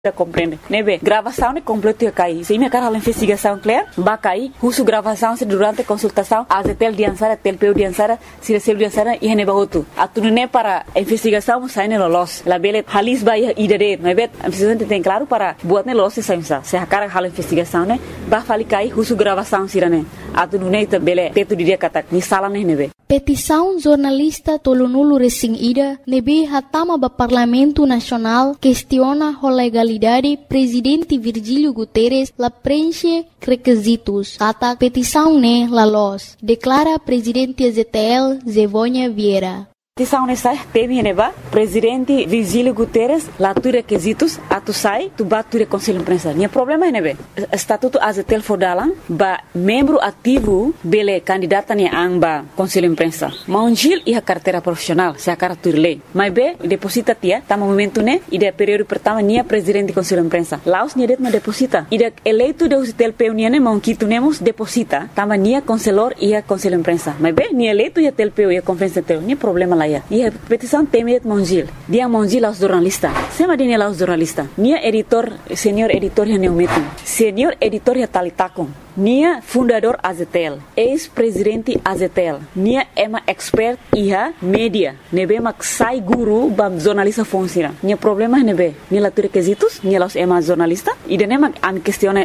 compreende, nebe gravação é completa ia cair. Se minha cara a investigação clear, vai cair. Uso gravação se durante a consultação, a tel diansara, tel peu diansara, se recebe diansara e nebe outro. A tudo nem para a investigação sai no loss. La bele halis vai idere, nebe. A investigação tem claro para buat ne loss sai sa. Se a cara a investigação né, vai falir cair uso gravação sirane. A tudo nem bele teto dia kata ni sala ne nebe. Petição jornalista Tolonulu Resing Ida nebe hatama ba Parlamento Nacional questiona a legalidade Presidente Virgílio Guterres la preenche requisitos. Kata petição ne la los. Declara Presidente ZTL Zevônia Vieira. Petição nessa teme neba Presidente Virgílio Guterres lá tu requisitos tu sai tu bat tu conselho de imprensa. Nia problema é nebe estatuto azetel fodalan ba membro ativo bele candidata ne amba conselho de imprensa. Maungil e a carteira profissional se a carteira lei. Mas be deposita tia tá momento né e de período pertama nia presidente de conselho de imprensa. Laos nia det ma deposita. E de eleito de azetel peu nia ne maunquito nemos deposita tama nia conselor e a conselho de imprensa. Mas be nia eleito e tel peu e a conferência tel nia problema lá. E a petição teme Mongil. Dia Mongil aos jornalistas. Sema dine aos jornalistas. Nia editor, senhor editor ya neumetum. Senhor editor ya talitakon. Nia fundador Azetel. Ex-presidente Azetel. Nia ema expert iha media. Nebe mak sai guru bam jornalista funciona. Nia problema nebe. Nia latu requisitos. Nia los ema jornalista. E de nema am questione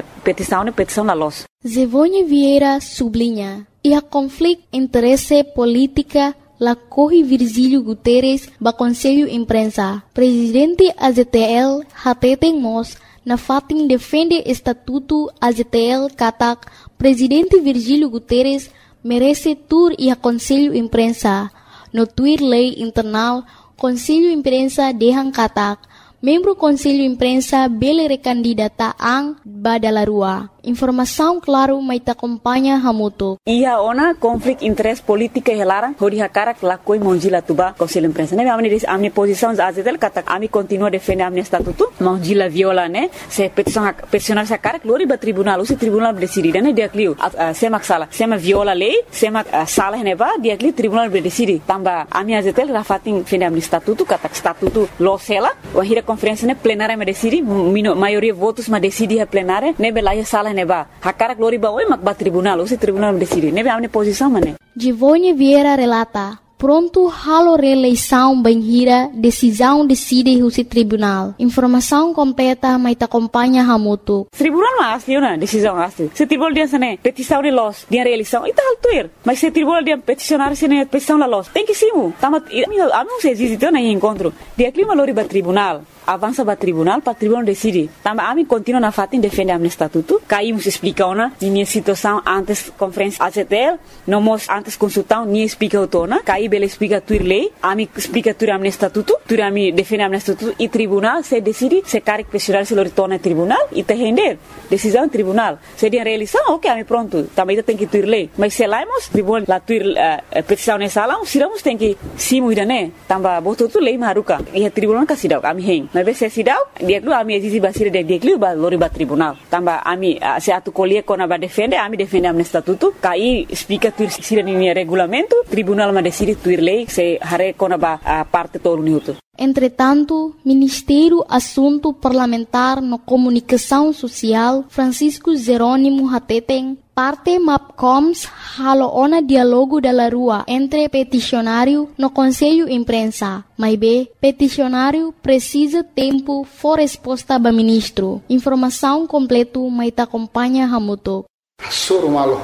petição la los. Zevônia Vieira sublinha. E a conflito interesse política la corre Virgílio Guterres ba Conselho Imprensa. Presidente AZTL hateten mos na fatin defende estatuto AZTL katak Presidente Virgílio Guterres merece tur e a Conselho Imprensa. No tuir lei internal Conselho Imprensa dehan katak membro Conselho Imprensa bele recandidata ang badalarua. Informação claro mai ta acompanha hamuto. Ia ona conflito interesse política helara hori hakara la koi Mongila tuba Conselho Imprensa. Ne amni posição azetel kata ami continua defender amni estatuto. Mongila viola ne se peticionar sa cara glori ba tribunal o tribunal decide ne dia clio sema sala sema viola lei sema sala ne ba dia clio tribunal decide tamba ami azetel rafatin defender amni estatuto kata estatuto lo sela o hira conferência ne plenária me decide maioria votos ma decide a plenária ne belaya sala neba hakara glori ba oi mak ba tribunal o tribunal decide nebe amne posição mane Zevônia Vieira relata pronto halo reeleição banhira decisão decide o tribunal informação completa mai ta acompanha hamuto tribunal mas na decisão asli se tribunal dia sane petição de los dia reeleição e tal tuir mas se tribunal dia peticionar sene petição la los tem que simu tamat amo se existe na encontro dia clima lori ba tribunal avança para tribunal decide. Tamba ami continua na fatin defende amne estatuto. Caímos explica ona minha situação antes conferência AZTL, nomos antes consultão ni explica otona. Caí bele explica tuir lei, ami explica tuir amne estatuto, tuir ami defende amne estatuto e tribunal se decide se caric pessoal se lo retorna tribunal e te render decisão tribunal. Se dia realização, ok, ami pronto. Também tem que tuir lei. Mas se laimos tribunal la tuir petição nessa lá, siramos tem que simu idane. Tamba boto tu lei maruka. E a tribunal kasidau ami hen. Mas se sidau dia lu ami exige basir dia lu ba lori ba tribunal tamba ami se atu colie kona ba defende ami defende amne estatuto kai explica tuir sira ni regulamento tribunal ma decide tuir lei se hare kona ba parte todo minuto. Entretanto, Ministério Assunto Parlamentar no Comunicação Social Francisco Jerônimo Hateten parte MAPCOMS halo ona dialogo da rua entre peticionário no Conselho Imprensa. Mas B, peticionário precisa tempo for resposta ba ministro. Informação completo mai ta acompanha hamuto. Sorumal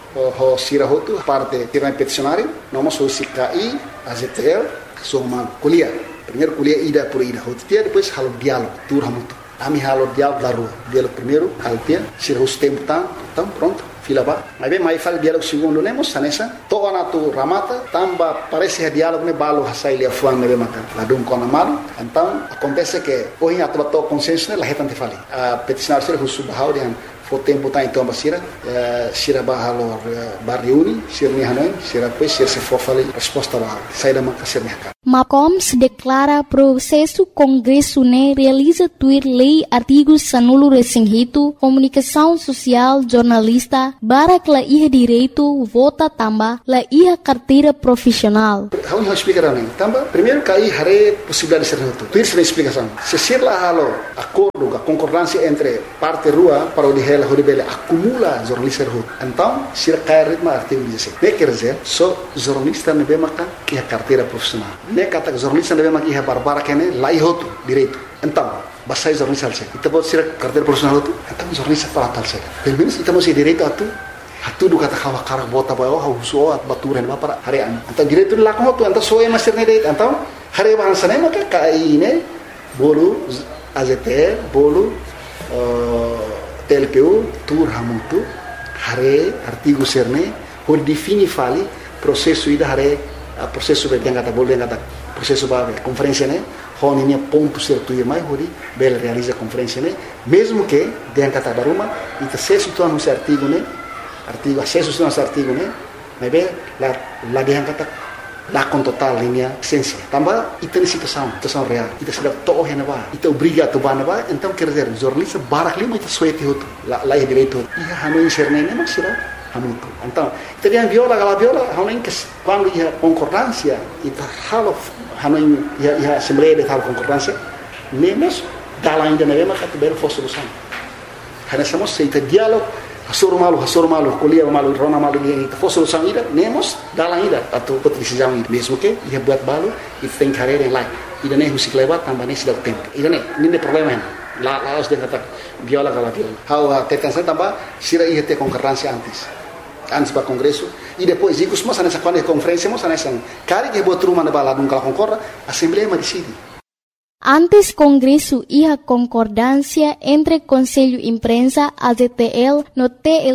ho sirahotu parte tirana peticionário, nós o CKI, AZTL, sorumal kuliah. Primeiro kuliah ida por ida, hotia depois halo diálogo, tur hamuto. Ami halo diálogo da rua. Diálogo primeiro, haltia, sirahus tempo tam pronto. Fila ba, mas bem mais fala diálogo segundo nemos sanessa, toda na tu ramata, tamba parece diálogo me balo hasai lia fuan me maka, la dum kona malu, então acontece que hoje a tua consenso né la retan te fali, a peticionar ser husu bahau dian o tempo tá então basira sira bahalo barriuni sirni hanoi sira depois sir se for fali resposta lá sai da manca sirni haka MACOMS declara processo Congresso ne realiza tuir lei artigos sanulo resinghito comunicação social jornalista barak la iha direito vota tamba la iha carteira profissional. How you explicar também tamba primeiro cai hare possibilidade de ser reto tuir sem explicação se sir la halo acordo a concordância entre parte rua para o dihela horibele acumula jornalista rua então sir cai ritmo artigo 16 ne quer dizer só jornalista ne bemaka que a carteira profissional ne kata jornalista ne bemaka que barbara kene lai hoto direito então basai jornalista alse itu buat sir carteira profissional itu então jornalista para talse pelo menos kita masih direito atu do kata kawa karak bota bayo hauso at baturen ba para harian então direito la ko tu então soe master ne direito então hari bahasa ne maka kai ne bolu AZTL bolu TLPU tur hamutu hare artigo serne por defini fali processo ida hare processo be yang kata bolu yang kata processo ba conferência ne honinya ponto certo e mais hori bel realiza conferência ne mesmo que yang kata baruma ita acesso tu anu artigo ne artigo acesso tu anu artigo ne be la yang kata la com total linha essência também ita ni situação real ita sedap toh hena ba ita obriga tu bana ba então quer dizer jornalista barak lima ita suete hotu la direito ia hanu serne ne masira hamutu então ita dia viola hanu que quando ia concordância ita halo hanu ia assembleia de tal concordância nemos dala ainda na mesma categoria for solução hana somos seita diálogo Hasur malu, kuliah malu, rona malu ni kita for solução ida, nemos dalam ida atau decisão ida. Mesmo que ia buat balu, itu tem carreira lain. Ida ne husik lewat tambah ne sudah tempo. Ida ne, ini problema ni. La os dia kata viola kala viola. How tetansa tambah sira ia te concorrência antes para congresso e depois ikut mas nessa quando conferência mas nessa cari que buat rumah na bala nunca concorda, assembleia mas decide. Antes Congresso iha concordância entre Conselho Imprensa, AZTL, no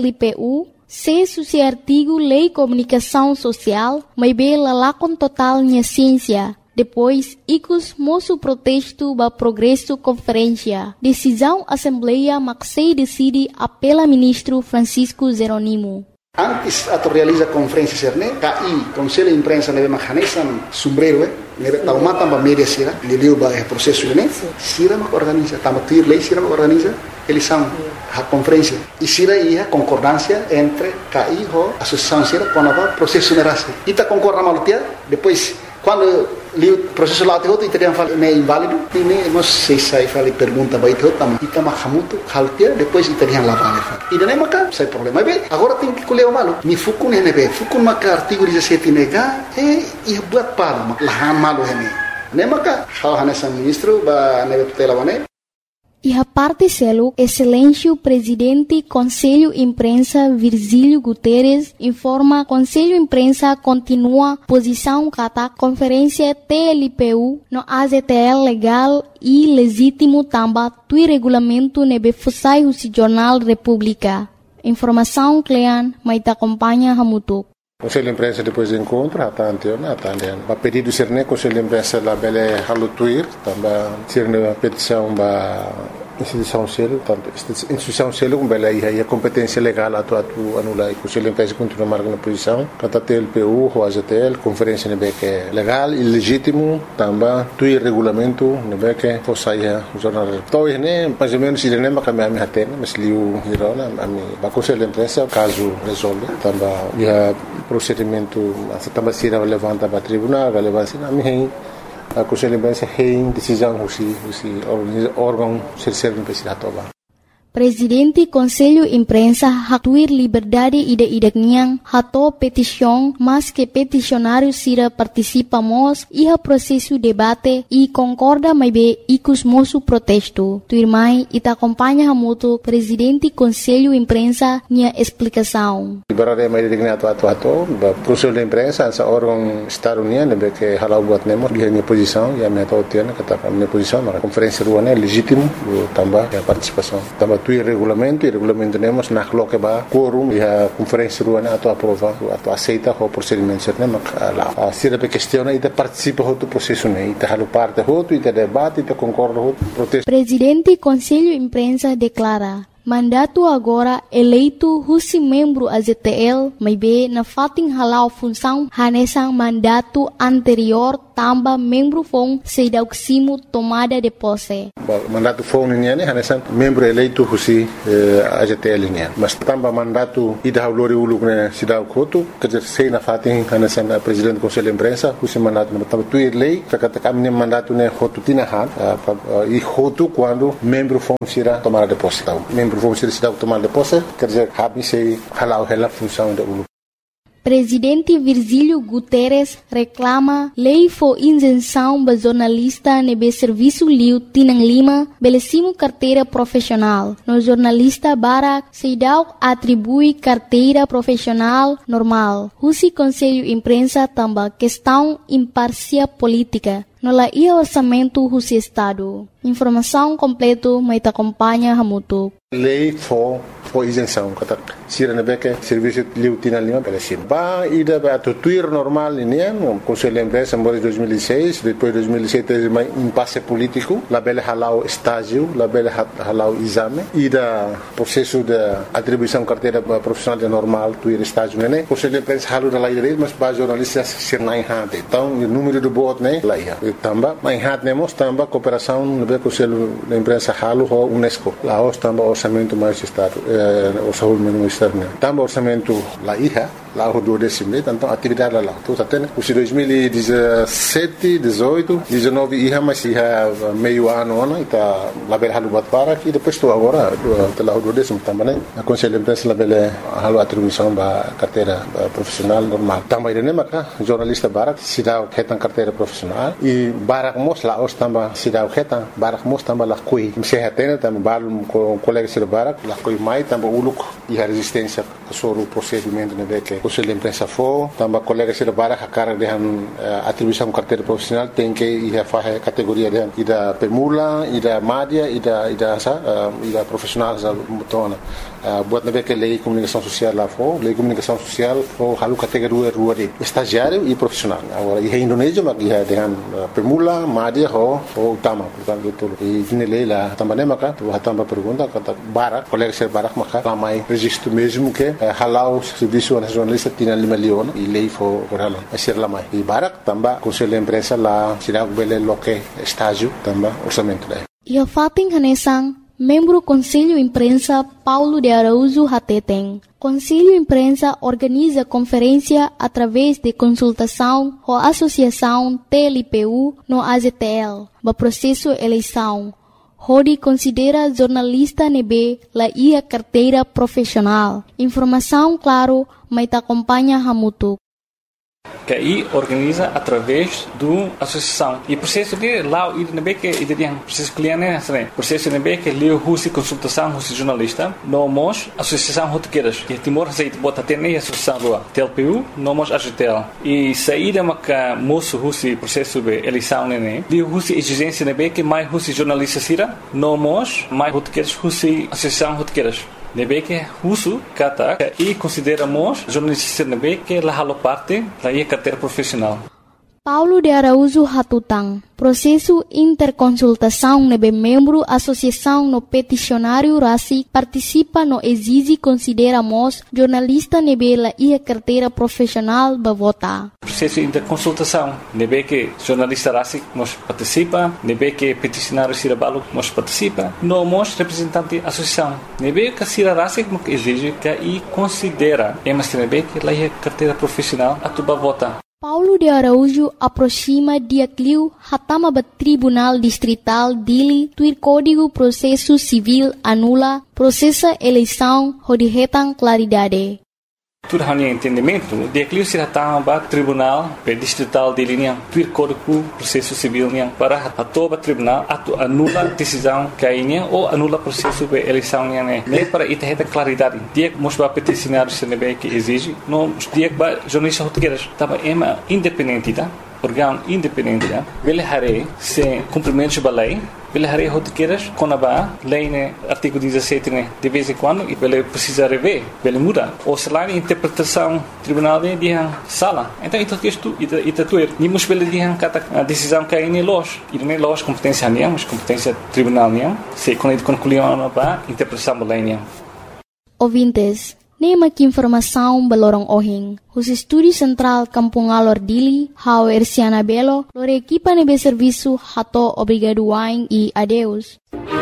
TLPU, se suci artigo Lei Comunicação Social, mas bem la com total minha ciência. Depois, icus moço protesto ba progresso conferência. Decisão Assembleia Maxei decide apela ministro Francisco Jeronimo. Antes atau realiza conferência serne, KI Conselho Imprensa nebe makanesan sombrero nebe tau mata ba media sira, leliu ba processo ne, sira mak organiza, tama tuir lei sira mak organiza, eleição a conferência. E sira ia concordância entre KI ho associação sira quando ba processo nerase. Ita concorda malutia, depois quando o processo lá te outro italiano fala é inválido e nem nós sei fala pergunta vai ter também ita mahamuto haltia depois italiano lá vale e daí maca sai problema bem agora tem que colher o malo mi fukun ne be fukun maca artigo 17 nega e buat para lahan malo hene ne maca hanesa ministro ba ne tutela bane. E a parte selo, Excelêncio Presidente Conselho Imprensa Virgílio Guterres informa Conselho Imprensa continua posição kata conferência TLPU no AZTL legal e legítimo tamba tui regulamento nebe fusai o Jornal República. Informação Clean, mas te acompanha Hamutuk. Conselho de Imprensa depois do encontro, a pedido ser ne Conselho de Imprensa la bele halutuir, também ser ne petição ba instituição selo, tanto instituição selo com bele aí a competência legal atu anula e Conselho de Imprensa continua marcando a posição, kata TLPU, o AZTL, conferência nebe que legal e legítimo, também tuir regulamento nebe que fosse aí o jornal. Então ne mais ou menos ele nem macam a hatena, mas liu hirona ami ba Conselho de Imprensa caso resolve, também procedimento também será levantado para tribunal, relevância na minha a Conselho de Imprensa tem decisão o órgão ser investigador. Presidente Conselho Imprensa hatuir liberdade ida-idakniang hato petição, mas que peticionário sira participamos iha processo debate e concorda mais bem icus moço protesto. Tuirmai ita acompanha hamuto Presidente Conselho Imprensa nia explicação. Liberdade mais idakniang hato Conselho de Imprensa essa órgão Estado União nebe que halau buat nemo dia minha posição e a minha tautiana kata minha posição na conferência ruana legítimo também a participação também tu regulamento temos na que ba quorum e a conferência ruana atau aprova atau aceita o procedimento certo mak la sira pe questiona e participa do processo ne e halu parte e debate e concorda o protesto. Presidente Conselho Imprensa declara Mandato agora eleito husi membro AZTL, mas be na fating halau função hanesang mandato anterior tamba membro fong sedauksimo tomada de posse. Mandato fong niyan hanesang membro eleito husi AZTL niyan. Mas tamba mandato ida lori uluk ne sidau kotu kerja sei na fating hanesang presidente conselho imprensa husi mandato tamba tuir lei kata kami mandato ne hotu tinahan e hotu quando membro fong sira tomada de posse. Membro vão ser cidade tomar de posse, quer dizer, cabe se halau a função da ULU. Presidente Virgílio Guterres reclama lei for isenção ba jornalista nebe serviço liu Tinang Lima belecimo carteira profissional. No jornalista Barak Seidau atribui carteira profissional normal. Husi Conselho Imprensa tamba questão imparcial política. No la ia orçamento husi Estado. Informação completo mai te acompanha hamutu. Lei for isenção, kata sira nebeke serviço liu Tinang Lima belecimo. Ba ida ba tuir normal ini no Conselho Imprensa em 2006, depois 2007 mais impasse político, la bela halau estágio, la bela halau exame, ida processo de atribuição carteira profissional de normal, tuir estágio né. Conselho Imprensa halu da lei mas ba jornalistas ser na hante. Então o número de voto né lá ia. Tamba mai hat nemos tamba cooperação no Conselho de Imprensa halu ho UNESCO. Lá os tamba orçamento mais estado, orçamento externo. Tamba orçamento lá ia. Lá o 12 então atividade lá. Então até os 2017, 18, 19 ia mas ia meio ano né, tá lá bel halu bat para e depois estou agora lá o 12 também a Conselho de Imprensa lá bel halu atribuição ba carteira profissional normal. Também né maka jornalista Barak sidau ketan carteira profissional e Barak mos lá os tamba sidau ketan Barak mos tamba lá coi. Se hatena tamba balum com colega sir Barak lá coi mai tamba uluk e a resistência sobre o procedimento né que Conselho de Imprensa for, também colega se repara a cara de atribuição carteira profissional tem que ir a fazer categoria de ida pemula, ida média, ida profissional já mutona. Buat nabe que lei comunicação social lá for, lei comunicação social for halu categoria rua de estagiário e profissional. Agora e Indonésia mas ia dengan pemula, média ou utama, portanto tudo. E tinha lei lá também maka, tu também pergunta kata Barak, colega se Barak maka ramai registro mesmo que halau serviço nacional Tinang Lima Leon e lei for halau asir lamai. E Barak também Conselho de Imprensa lá sidau bele loke estágio também orçamento lá. Ia fating hanesang membro Conselho Imprensa Paulo de Araújo Hateteng. Conselho Imprensa organiza conferência através de consultação com a Associação TLPU no AZTL, ba processo eleição. Hodi considera jornalista nebe la ia carteira profissional. Informação claro, mas te acompanha hamutu. Que aí organiza através do associação e processo de lá o nebe que ideia processo cliente né processo nebe que leu husi consultação husi jornalista nomos associação rotequeiras que Timor Receita bota ter nem associação do TLPU nomos AGTL e saída maca moço husi processo de eleição né leu husi exigência nebe que mais husi jornalista sira nomos mais rotequeiras husi associação rotequeiras nebe que husu kata e consideramos jornalista nebe que la halo parte da ia carteira profissional. Paulo de Araújo Hatutang. Processo interconsultação nebe membro associação no peticionário RACI participa no exige consideramos jornalista nebe la ia carteira profissional ba vota. Processo interconsultação nebe que jornalista RACI nos participa, nebe que peticionário Sirabalo nos participa, nomos representante associação. Nebe que Sira RACI que exige que e considera emas nebe que la ia carteira profissional atuba vota. Paulo de Araújo aproxima dia cliu hatama ba Tribunal Distrital Dili tuir Código Processo Civil anula processa eleição hodihetang claridade. Tudo hanya entendimento, dia cliu se hatama ba Tribunal Distrital Dili niang tuir Código Processo Civil niang para hatoba tribunal atu anula decisão kainya ou anula processo de eleição niang ne para itaheta claridade. Dia mosba peticionário senebe que exige, não dia ba jornalista rotequeiras tava ema independente tá? Órgão independente, vele hare se cumprimentos da lei, pela área rotiqueiras, quando a lei, né, artigo 17, né, de vez em quando, ele precisa rever, ele muda. Ou se lá a interpretação tribunal de sala. Então, isso tudo, nimos pela a decisão que é loja. E não é loja competência nenhuma, mas competência tribunal nenhuma. Se quando ele concluiu a interpretação da lei nenhuma. Ouvintes, nema que informação belorong ohing. Os Estúdio Central Kampung Alor Dili, Hau Erciana Belo, lore equipa nebe serviço hato obrigado wain e adeus.